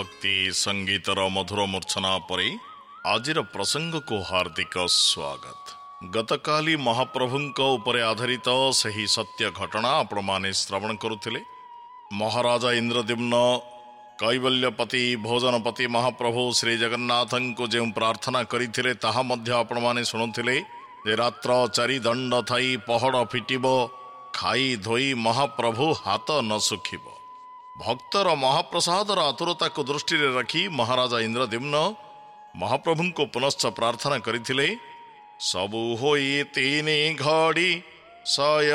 ଭକ୍ତି ସଙ୍ଗୀତର ମଧୁର ମୂର୍ଚ୍ଛନା ପରେ ଆଜିର ପ୍ରସଙ୍ଗକୁ ହାର୍ଦ୍ଦିକ ସ୍ୱାଗତ। ଗତକାଲି ମହାପ୍ରଭୁଙ୍କ ଉପରେ ଆଧାରିତ ସେହି ସତ୍ୟ ଘଟଣା ଆପଣମାନେ ଶ୍ରବଣ କରୁଥିଲେ। ମହାରାଜା ଇନ୍ଦ୍ରଦ୍ୟୁମ୍ନ କୈବଲ୍ୟପତି ଭୋଜନପତି ମହାପ୍ରଭୁ ଶ୍ରୀ ଜଗନ୍ନାଥଙ୍କୁ ଯେଉଁ ପ୍ରାର୍ଥନା କରିଥିଲେ ତାହା ମଧ୍ୟ ଆପଣମାନେ ଶୁଣୁଥିଲେ ଯେ ରାତ୍ର 4 ଦଣ୍ଡ ଥାଇ ପହଡ଼ ଫିଟିବ, ଖାଇ ଧୋଇ ମହାପ୍ରଭୁ ହାତ ନ ଶୁଖିବ। ଭକ୍ତର ମହାପ୍ରସାଦର ଆତୁରତାକୁ ଦୃଷ୍ଟିରେ ରଖି ମହାରାଜା ଇନ୍ଦ୍ରଦ୍ୟୁମ୍ନ ମହାପ୍ରଭୁଙ୍କୁ ପୁନଶ୍ଚ ପ୍ରାର୍ଥନା କରିଥିଲେ, ସବୁ ହୋଇ 3 ଘଡ଼ି